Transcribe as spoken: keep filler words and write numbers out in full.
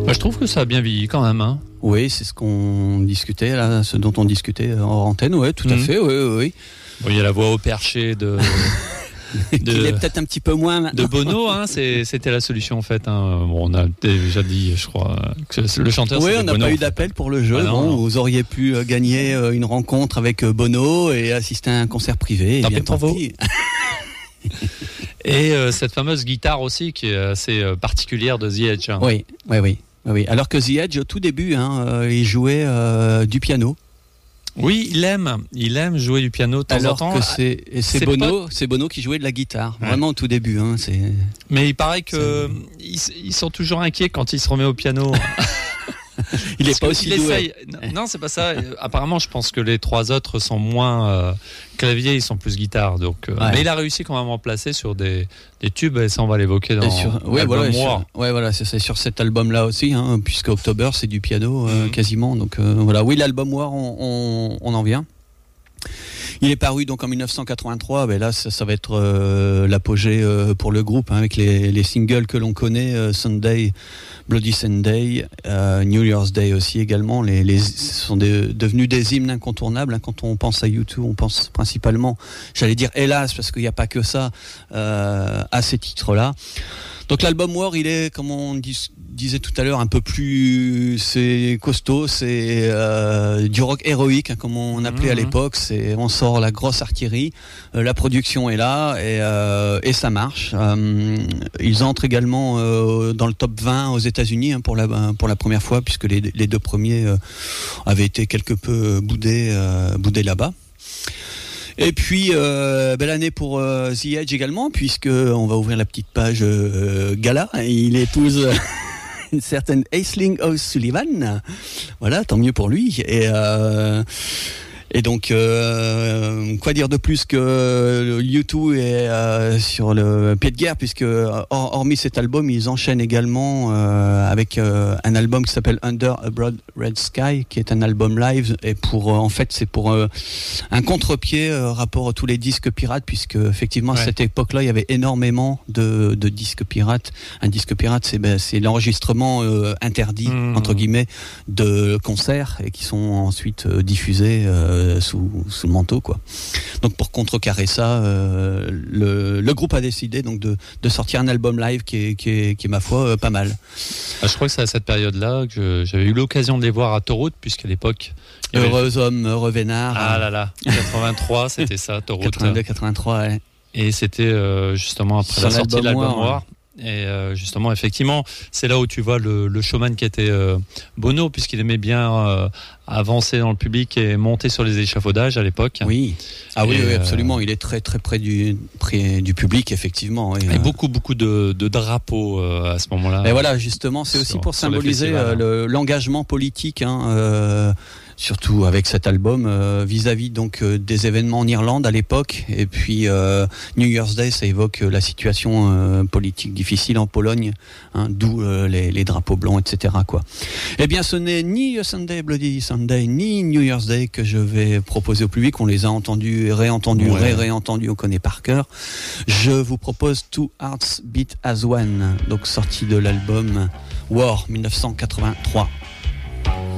Bah, je trouve que ça a bien vieilli quand même. Hein. Oui, c'est ce qu'on discutait, là, ce dont on discutait hors antenne. Oui, tout à mmh. fait. Oui, oui, oui. Bon, il y a la voix au perché de. De, il est peut-être un petit peu moins maintenant. De Bono, hein, c'est, c'était la solution en fait. Hein. Bon, on a déjà dit, je crois, que le chanteur. Oui, c'était on n'a Bono, pas eu en fait. d'appel pour le jeu. Ah, non, bon, non. Vous auriez pu gagner une rencontre avec Bono et assister à un concert privé. Tant et bien, pis pour tant vous. pis. Et euh, cette fameuse guitare aussi qui est assez euh, particulière de The Edge. Hein. Oui, oui, oui, oui. Alors que The Edge, au tout début, hein, euh, il jouait euh, du piano. Oui, il aime, il aime jouer du piano de temps Alors en temps. que c'est, et c'est, c'est Bono, pas... c'est Bono qui jouait de la guitare, ouais. vraiment au tout début. Hein, c'est... Mais il paraît que ils, ils sont toujours inquiets quand il se remet au piano. Il n'est pas aussi doué. Non, c'est pas ça. Apparemment, je pense que les trois autres sont moins euh, clavier, ils sont plus guitare. Donc, euh, ouais. Mais il a réussi quand même à en placer sur des, des tubes, et ça, on va l'évoquer dans sur, ouais, l'album voilà, War. Sur, ouais, voilà, c'est, c'est sur cet album-là aussi, hein, puisque October, c'est du piano euh, mm-hmm. quasiment. Donc euh, voilà, oui, l'album War, on, on, on en vient. Il est paru donc en dix-neuf cent quatre-vingt-trois. Ben là, ça, ça va être euh, l'apogée euh, pour le groupe, hein, avec les, les singles que l'on connaît, euh, Sunday, Bloody Sunday, euh, New Year's Day aussi également. Les, les sont des, devenus des hymnes incontournables. Hein. Quand on pense à U deux, on pense principalement, j'allais dire hélas, parce qu'il n'y a pas que ça, euh, à ces titres-là. Donc l'album War, il est, comme on dis, disait tout à l'heure, un peu plus, c'est costaud, c'est euh, du rock héroïque, hein, comme on appelait mmh. à l'époque. C'est, on sort la grosse artillerie, euh, la production est là et, euh, et ça marche. Euh, ils entrent également euh, dans le top vingt aux États-Unis, hein, pour la pour la première fois, puisque les, les deux premiers euh, avaient été quelque peu boudés euh, boudés là-bas. Et puis euh, belle année pour euh, The Edge également, puisque on va ouvrir la petite page euh, gala. Il épouse une certaine Aisling O'Sullivan. Voilà, tant mieux pour lui. Et euh, Et donc, euh, quoi dire de plus que U deux est euh, sur le pied de guerre, puisque hormis cet album, ils enchaînent également euh, avec euh, un album qui s'appelle Under a Broad Red Sky, qui est un album live. Et pour, euh, en fait, c'est pour euh, un contre-pied euh, rapport à tous les disques pirates, puisque effectivement, ouais. à cette époque-là, il y avait énormément de, de disques pirates. Un disque pirate, c'est, ben, c'est l'enregistrement euh, interdit, mmh. entre guillemets, de concerts et qui sont ensuite euh, diffusés euh, Sous, sous le manteau, quoi. Donc pour contrecarrer ça, euh, le, le groupe a décidé donc de, de sortir un album live qui est, qui est, qui est ma foi euh, pas mal. Ah, je crois que c'est à cette période-là que je, j'avais eu l'occasion de les voir à Tauroute, puisqu'à l'époque Heureux homme, heureux vénard. Ah là là, quatre-vingt-trois, c'était ça, Tauroute. quatre-vingt-deux quatre-vingt-trois, ouais. Et c'était euh, justement après Sur la sortie de l'album Noir. Ouais. Et euh, justement, effectivement, c'est là où tu vois le, le showman qui était euh, Bono, puisqu'il aimait bien euh, avancer dans le public et monter sur les échafaudages à l'époque. Oui, ah oui, et, oui, absolument. Il est très très près du près du public, effectivement. Et, et euh, beaucoup beaucoup de, de drapeaux euh, à ce moment-là. Et voilà, justement, c'est aussi sur, pour symboliser euh, le, l'engagement politique. Hein, euh, surtout avec cet album euh, vis-à-vis donc euh, des événements en Irlande à l'époque, et puis euh, New Year's Day, ça évoque euh, la situation euh, politique difficile en Pologne, hein, d'où euh, les, les drapeaux blancs, et cetera quoi. Eh bien, ce n'est ni Sunday Bloody Sunday ni New Year's Day que je vais proposer au public. On les a entendus, réentendus, ouais. ré-réentendus, on connaît par cœur. Je vous propose Two Hearts Beat as One, donc sorti de l'album War dix-neuf cent quatre-vingt-trois.